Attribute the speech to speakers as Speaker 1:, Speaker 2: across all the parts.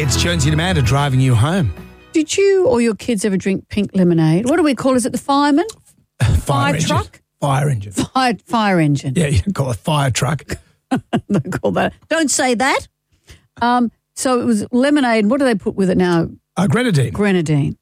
Speaker 1: It's Jonesy and Amanda driving you home.
Speaker 2: Did you or your kids ever drink pink lemonade? What do we call it? Is it the fireman? Fire
Speaker 1: engine.
Speaker 2: truck?
Speaker 1: Fire engine.
Speaker 2: Fire engine.
Speaker 1: Yeah, you can call it fire truck.
Speaker 2: Don't call that. Don't say that. So it was lemonade. What do they put with it now?
Speaker 1: Grenadine.
Speaker 2: Grenadine.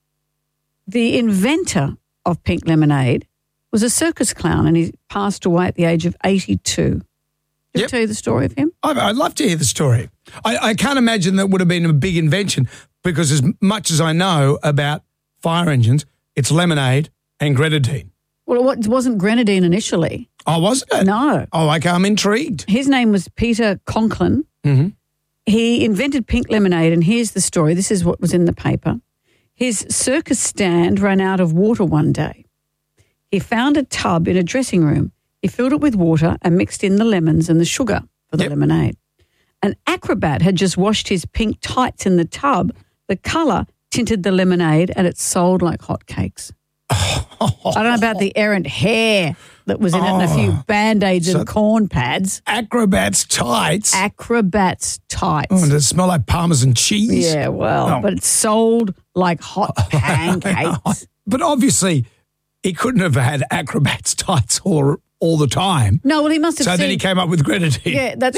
Speaker 2: The inventor of pink lemonade was a circus clown, and he passed away at the age of 82. Did I tell you the story of him?
Speaker 1: I'd love to hear the story. I can't imagine that would have been a big invention because as much as I know about fire engines, it's lemonade and grenadine.
Speaker 2: Well, it wasn't grenadine initially.
Speaker 1: Oh, wasn't it?
Speaker 2: No.
Speaker 1: Oh, okay, I'm intrigued.
Speaker 2: His name was Peter Conklin.
Speaker 1: Mm-hmm.
Speaker 2: He invented pink lemonade, and here's the story. This is what was in the paper. His circus stand ran out of water one day. He found a tub in a dressing room. He filled it with water and mixed in the lemons and the sugar for the lemonade. An acrobat had just washed his pink tights in the tub. The colour tinted the lemonade, and it sold like hotcakes. I don't know about the errant hair that was in it and a few Band-Aids and corn pads.
Speaker 1: Acrobat's tights.
Speaker 2: Acrobat's tights.
Speaker 1: Oh, does it smell like Parmesan cheese?
Speaker 2: Yeah, well, but it sold like hot pancakes.
Speaker 1: But obviously, he couldn't have had Acrobat's tights all the time.
Speaker 2: No, well, he must have
Speaker 1: So then he came up with grenadine.
Speaker 2: Yeah, that's...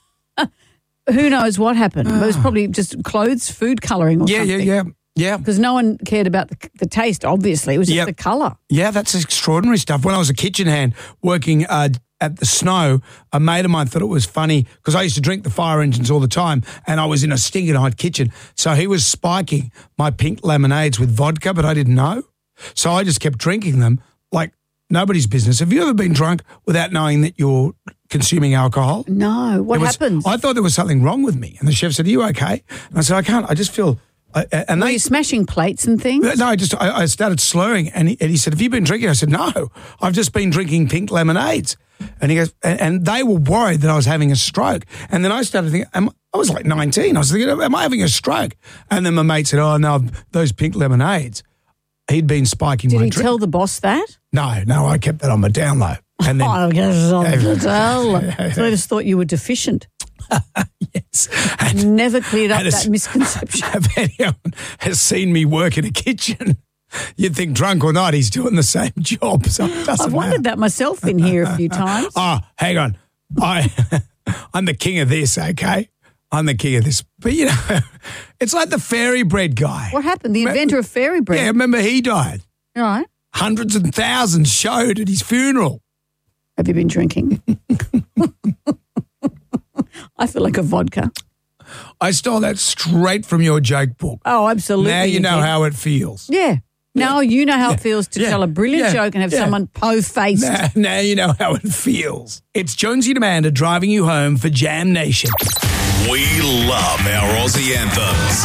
Speaker 2: Who knows what happened? It was probably just clothes, food colouring or something.
Speaker 1: Yeah.
Speaker 2: Because no one cared about the taste, obviously. It was just the colour.
Speaker 1: Yeah, that's extraordinary stuff. When I was a kitchen hand working at the Snow, a mate of mine thought it was funny because I used to drink the fire engines all the time and I was in a stinking hot kitchen. So he was spiking my pink lemonades with vodka, but I didn't know. So I just kept drinking them like nobody's business. Have you ever been drunk without knowing that you're consuming alcohol?
Speaker 2: No. What happens?
Speaker 1: I thought there was something wrong with me. And the chef said, "Are you okay?" And I said, "I can't. I just feel..."
Speaker 2: Were you smashing plates and things?
Speaker 1: No, I started slurring, and he said, "Have you been drinking?" I said, "No, I've just been drinking pink lemonades." And he goes, and they were worried that I was having a stroke. And then I started thinking, I was like 19. I was thinking, am I having a stroke? And then my mate said, "Oh no, those pink lemonades." He'd been spiking my drink.
Speaker 2: Did he tell the boss that?
Speaker 1: No, I kept that on my down low. And then,
Speaker 2: I guess on the down low. So they just thought you were deficient.
Speaker 1: Yes.
Speaker 2: Never cleared up that misconception.
Speaker 1: If anyone has seen me work in a kitchen, you'd think drunk or not, he's doing the same job. So it doesn't
Speaker 2: I've wondered that myself in here a few times.
Speaker 1: Oh, hang on. I'm the king of this, okay? I'm the king of this. But, it's like the fairy bread guy.
Speaker 2: What happened? The inventor of fairy bread?
Speaker 1: Yeah, remember he died.
Speaker 2: All right.
Speaker 1: Hundreds and thousands showed at his funeral.
Speaker 2: Have you been drinking? I feel like a vodka.
Speaker 1: I stole that straight from your joke book.
Speaker 2: Oh, absolutely.
Speaker 1: Now you know how it feels.
Speaker 2: Yeah. Now you know how it feels to tell a brilliant joke and have someone po-faced.
Speaker 1: Now you know how it feels. It's Jonesy and Amanda driving you home for Jam Nation.
Speaker 3: We love our Aussie anthems.